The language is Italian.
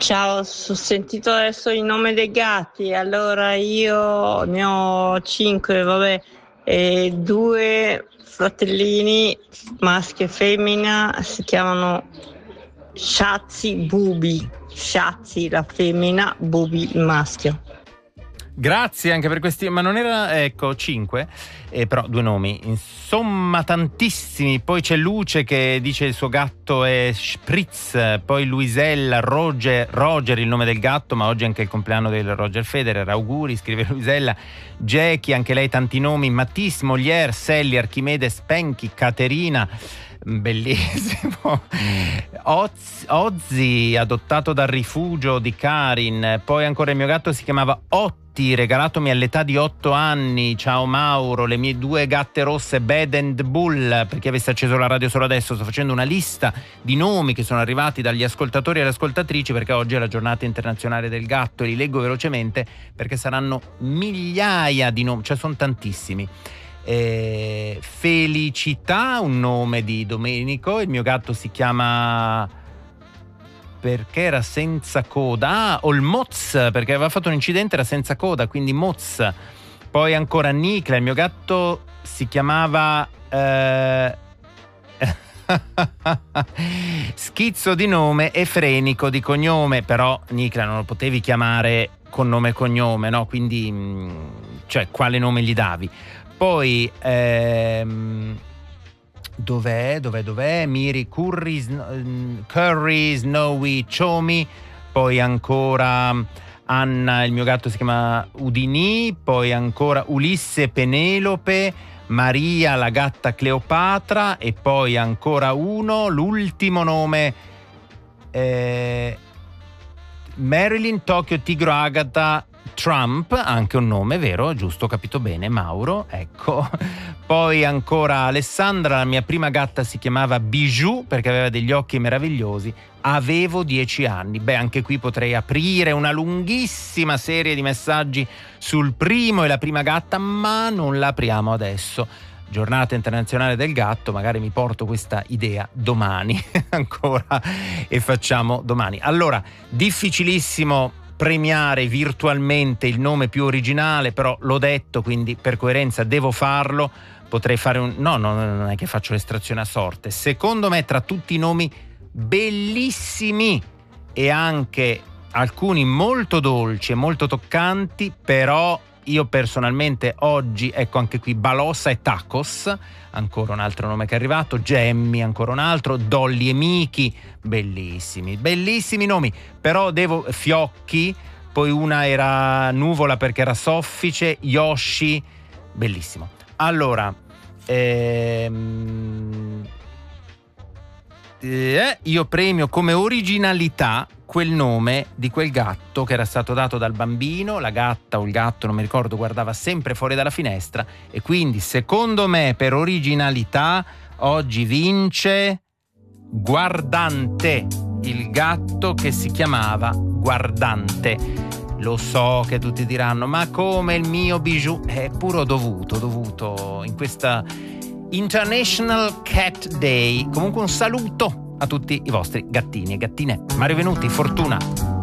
Ciao, ho sentito adesso il nome dei gatti, allora io ne ho 5, vabbè, e 2 fratellini, maschio e femmina, si chiamano Shazzy Bubi, Shazzy la femmina, Bubi il maschio. Grazie anche per questi, ma non era, ecco, 5, però 2 nomi, insomma tantissimi. Poi c'è Luce che dice il suo gatto è Spritz, poi Luisella, Roger il nome del gatto, ma oggi è anche il compleanno del Roger Federer, auguri, scrive Luisella. Jackie, anche lei tanti nomi, Matisse, Molière, Sally, Archimede, Spenchi, Caterina, bellissimo. Ozzy, adottato dal rifugio di Karin. Poi ancora il mio gatto si chiamava Otti, regalatomi all'età di 8 anni. Ciao Mauro, le mie 2 gatte rosse Bad and Bull. Per chi avesse acceso la radio solo adesso, sto facendo una lista di nomi che sono arrivati dagli ascoltatori e le ascoltatrici, perché oggi è la giornata internazionale del gatto e li leggo velocemente perché saranno migliaia di nomi, cioè sono tantissimi. Felicità, un nome di Domenico. Il mio gatto si chiama, perché era senza coda, o il Moz, perché aveva fatto un incidente, era senza coda, quindi Moz. Poi ancora Nicla, il mio gatto si chiamava schizzo di nome e frenico di cognome, però Nicla non lo potevi chiamare con nome e cognome, no? Quindi cioè quale nome gli davi? Poi dov'è? Miri Curry, Snowy Chomi. Poi ancora Anna, il mio gatto si chiama Udini. Poi ancora Ulisse Penelope, Maria la gatta Cleopatra. E poi ancora uno, l'ultimo nome, Marilyn Tokyo Tigro Agata Trump, anche un nome, vero? Giusto, ho capito bene, Mauro, ecco. Poi ancora Alessandra, la mia prima gatta si chiamava Bijou perché aveva degli occhi meravigliosi, avevo 10 anni. Beh, anche qui potrei aprire una lunghissima serie di messaggi sul primo e la prima gatta, ma non la apriamo adesso. Giornata internazionale del gatto, magari mi porto questa idea domani ancora e facciamo domani. Allora, difficilissimo premiare virtualmente il nome più originale, però l'ho detto, quindi per coerenza devo farlo. Potrei fare no, non è che faccio l'estrazione a sorte. Secondo me, tra tutti i nomi bellissimi e anche alcuni molto dolci e molto toccanti, però io personalmente oggi, ecco anche qui, Balossa e Tacos, ancora un altro nome che è arrivato, Gemmy, ancora un altro, Dolly e Miki, bellissimi nomi, però Fiocchi, poi una era Nuvola perché era soffice, Yoshi, bellissimo. Allora, io premio come originalità quel nome di quel gatto che era stato dato dal bambino, la gatta o il gatto, non mi ricordo, guardava sempre fuori dalla finestra, e quindi secondo me per originalità oggi vince Guardante, il gatto che si chiamava Guardante. Lo so che tutti diranno, ma come il mio Bijou? È puro dovuto in questa International Cat Day. Comunque un saluto a tutti i vostri gattini e gattine. Mario Venuti, fortuna.